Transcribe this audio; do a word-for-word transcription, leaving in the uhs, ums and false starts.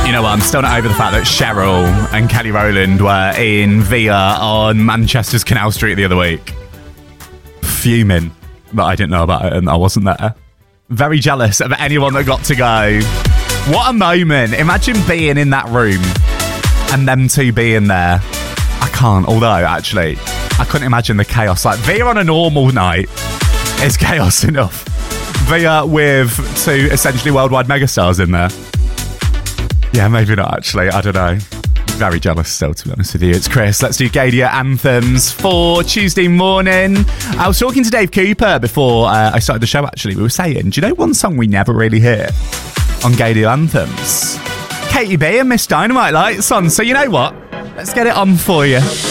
You know what, I'm still not over the fact that Cheryl and Kelly Rowland were in Via on Manchester's Canal Street the other week. Fuming that I didn't know about it and I wasn't there. Very jealous of anyone that got to go. What a moment. Imagine being in that room and them two being there. I can't, although actually I couldn't imagine the chaos. Like Via on a normal night is chaos enough. Via with two essentially worldwide megastars in there. Yeah, maybe not actually. I don't know. Very jealous still, to be honest with you. It's Chris. Let's do Gadia Anthems for Tuesday morning. I was talking to Dave Cooper before uh, I started the show, actually. We were saying, do you know one song we never really hear on Gadia Anthems? Katy B and Miss Dynamite Lights on. So you know what? Let's get it on for you.